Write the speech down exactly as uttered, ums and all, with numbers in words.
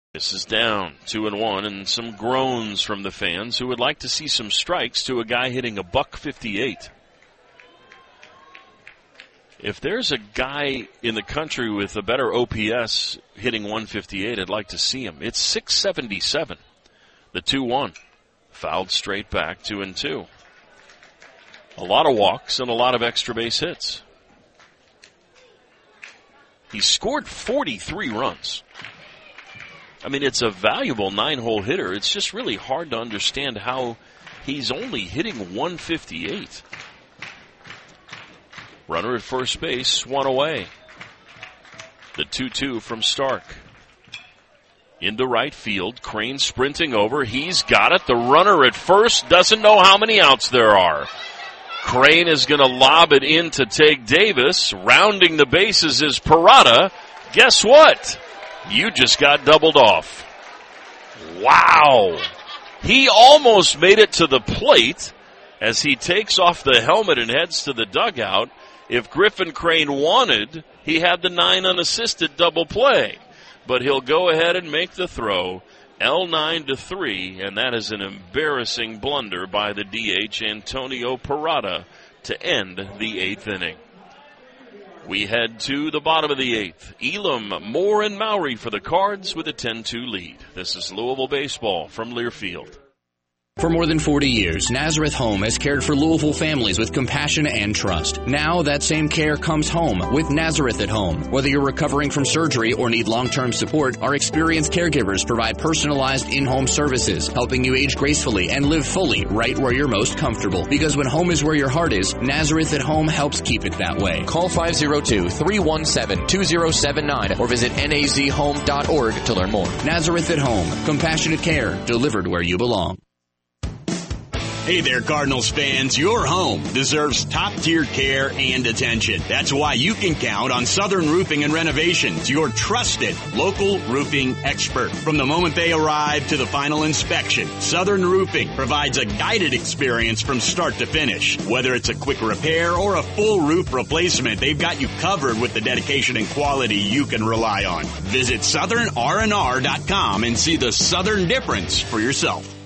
This is down two and one, and some groans from the fans who would like to see some strikes to a guy hitting a buck fifty-eight. If there's a guy in the country with a better O P S hitting one fifty-eight, I'd like to see him. It's six seventy-seven. The two one. Fouled straight back, two and two. A lot of walks and a lot of extra base hits. He scored forty-three runs. I mean, it's a valuable nine-hole hitter. It's just really hard to understand how he's only hitting one fifty-eight. Runner at first base, one away. The two two from Stark. Into right field, Crane sprinting over. He's got it. The runner at first doesn't know how many outs there are. Crane is going to lob it in to take Davis. Rounding the bases is Parada. Guess what? You just got doubled off. Wow. He almost made it to the plate as he takes off the helmet and heads to the dugout. If Griffin Crane wanted, he had the nine unassisted double play. But he'll go ahead and make the throw. L nine to three, and that is an embarrassing blunder by the D H, Antonio Parada, to end the eighth inning. We head to the bottom of the eighth. Elam, Moore, and Mowry for the Cards with a ten two lead. This is Louisville Baseball from Learfield. For more than forty years, Nazareth Home has cared for Louisville families with compassion and trust. Now that same care comes home with Nazareth at Home. Whether you're recovering from surgery or need long-term support, our experienced caregivers provide personalized in-home services, helping you age gracefully and live fully right where you're most comfortable. Because when home is where your heart is, Nazareth at Home helps keep it that way. Call five oh two, three one seven, two oh seven nine or visit N A Z home dot org to learn more. Nazareth at Home. Compassionate care delivered where you belong. Hey there, Cardinals fans. Your home deserves top-tier care and attention. That's why you can count on Southern Roofing and Renovations, your trusted local roofing expert. From the moment they arrive to the final inspection, Southern Roofing provides a guided experience from start to finish. Whether it's a quick repair or a full roof replacement, they've got you covered with the dedication and quality you can rely on. Visit southern r n r dot com and see the Southern difference for yourself.